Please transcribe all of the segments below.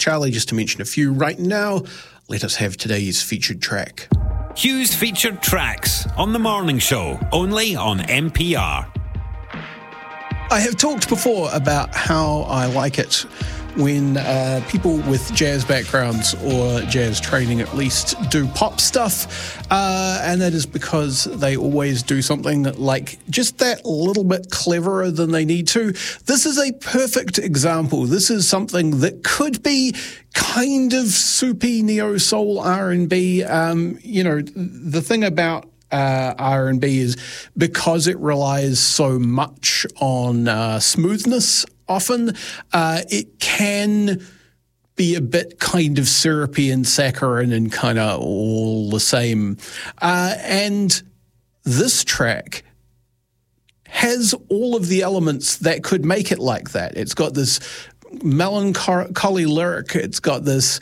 Charlie, just to mention a few right now. Let us have today's featured track. Hugh's featured tracks on The Morning Show, only on NPR. I have talked before about how I like it when people with jazz backgrounds or jazz training at least do pop stuff, and that is because they always do something like just that little bit cleverer than they need to. This is a perfect example. This is something that could be kind of soupy neo-soul R&B. The thing about R&B is because it relies so much on smoothness often, it can be a bit kind of syrupy and saccharine and kind of all the same. And this track has all of the elements that could make it like that. It's got this melancholy lyric. It's got this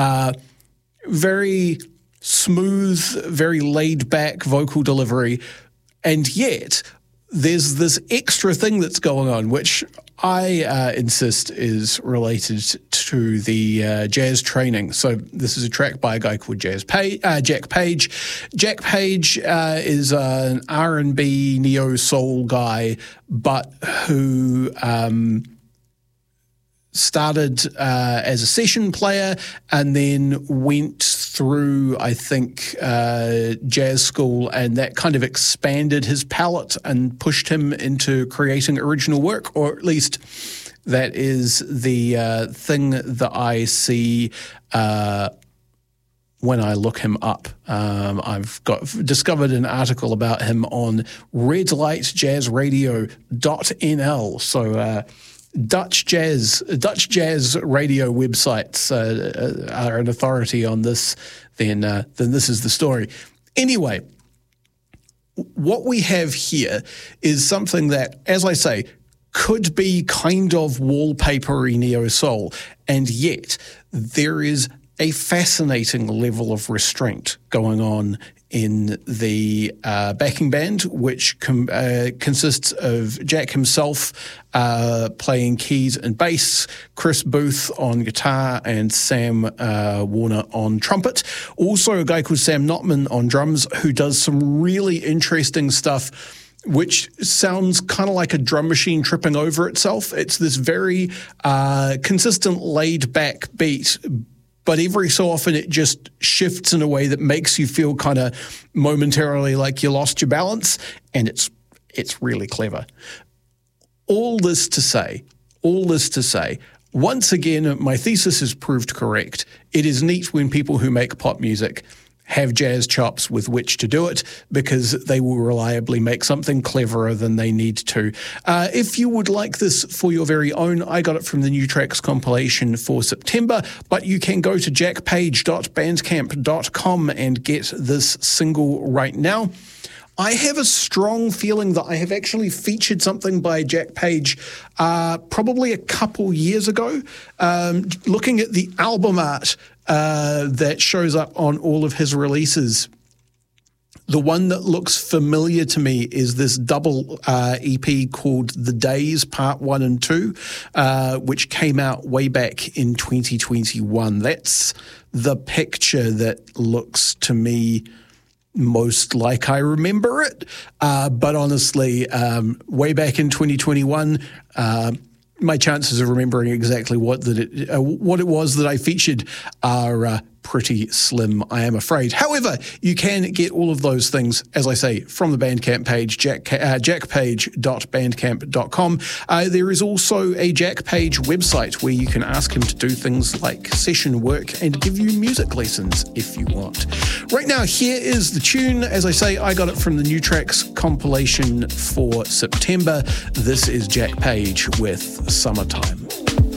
very smooth, very laid-back vocal delivery, and yet there's this extra thing that's going on, which I insist is related to the jazz training. So this is a track by a guy called Jack Page. Jack Page is an R&B neo-soul guy, but who started as a session player and then went through, I think, jazz school, and that kind of expanded his palette and pushed him into creating original work, or at least that is the thing that I see when I look him up. I've discovered an article about him on redlightjazzradio.nl, so Dutch jazz radio websites are an authority on this, then this is the story. Anyway, what we have here is something that, as I say, could be kind of wallpapery neo-soul, and yet there is a fascinating level of restraint going on in the backing band, which consists of Jack himself playing keys and bass, Chris Booth on guitar, and Sam Warner on trumpet. Also a guy called Sam Notman on drums, who does some really interesting stuff, which sounds kind of like a drum machine tripping over itself. It's this very consistent laid-back beat, but every so often it just shifts in a way that makes you feel kind of momentarily like you lost your balance, and it's really clever. All this to say, once again, my thesis is proved correct. It is neat when people who make pop music have jazz chops with which to do it, because they will reliably make something cleverer than they need to. If you would like this for your very own, I got it from the New Tracks compilation for September, but you can go to jackpage.bandcamp.com and get this single right now. I have a strong feeling that I have actually featured something by Jack Page probably a couple years ago. Looking at the album art that shows up on all of his releases, the one that looks familiar to me is this double EP called The Days Part 1 and 2, which came out way back in 2021. That's the picture that looks to me most like I remember it. But honestly, way back in 2021, my chances of remembering exactly what it was that I featured are pretty slim, I am afraid. However, you can get all of those things, as I say, from the Bandcamp page, jackpage.bandcamp.com. There is also a Jack Page website where you can ask him to do things like session work and give you music lessons if you want. Right now, here is the tune. As I say, I got it from the New Tracks compilation for September. This is Jack Page with Summertime.